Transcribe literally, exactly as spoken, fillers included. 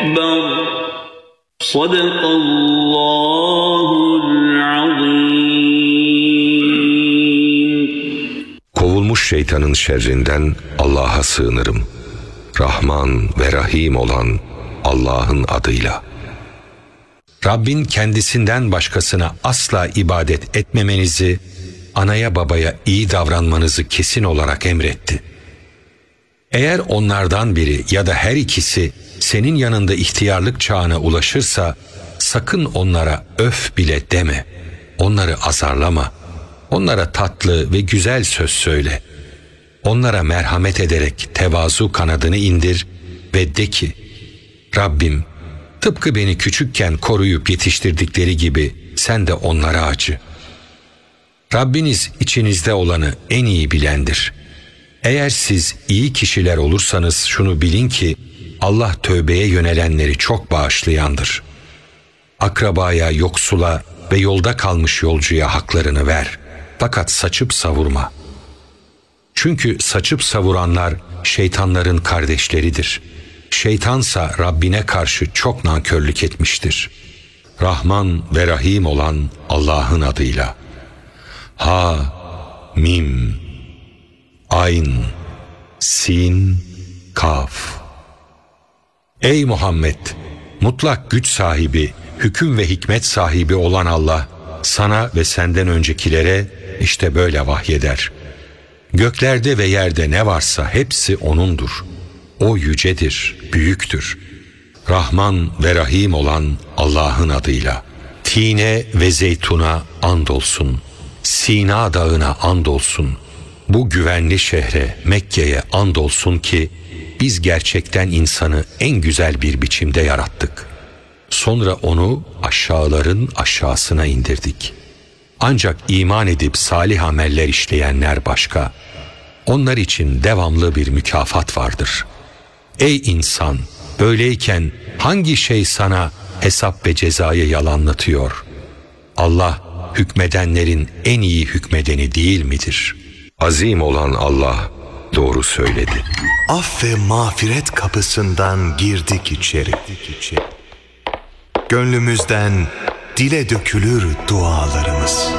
أكبر صدق الله العظيم. Kovulmuş şeytanın şerrinden Allah'a sığınırım. Rahman ve Rahim olan Allah'ın adıyla. Rabbin kendisinden başkasına asla ibadet etmemenizi, anaya babaya iyi davranmanızı kesin olarak emretti. Eğer onlardan biri ya da her ikisi senin yanında ihtiyarlık çağına ulaşırsa, sakın onlara öf bile deme, onları azarlama, onlara tatlı ve güzel söz söyle. Onlara merhamet ederek tevazu kanadını indir ve de ki, Rabbim, tıpkı beni küçükken koruyup yetiştirdikleri gibi sen de onlara acı. Rabbiniz içinizde olanı en iyi bilendir. Eğer siz iyi kişiler olursanız şunu bilin ki Allah tövbeye yönelenleri çok bağışlayandır. Akrabaya, yoksula ve yolda kalmış yolcuya haklarını ver. Fakat saçıp savurma. Çünkü saçıp savuranlar şeytanların kardeşleridir. Şeytansa Rabbine karşı çok nankörlük etmiştir. Rahman ve Rahim olan Allah'ın adıyla. Ha, Mim, Ayn, Sin, Kaf. Ey Muhammed! Mutlak güç sahibi, hüküm ve hikmet sahibi olan Allah, sana ve senden öncekilere işte böyle vahyeder. Göklerde ve yerde ne varsa hepsi O'nundur. O yücedir, büyüktür. Rahman ve Rahim olan Allah'ın adıyla. Tine ve zeytuna andolsun. Sina dağına andolsun. Bu güvenli şehre, Mekke'ye andolsun ki biz gerçekten insanı en güzel bir biçimde yarattık. Sonra onu aşağıların aşağısına indirdik. Ancak iman edip salih ameller işleyenler başka. Onlar için devamlı bir mükafat vardır. Ey insan! Böyleyken hangi şey sana hesap ve cezayı yalanlatıyor? Allah hükmedenlerin en iyi hükmedeni değil midir? Azim olan Allah doğru söyledi. Af ve mağfiret kapısından girdik içeri. Gönlümüzden dile dökülür dualarımız.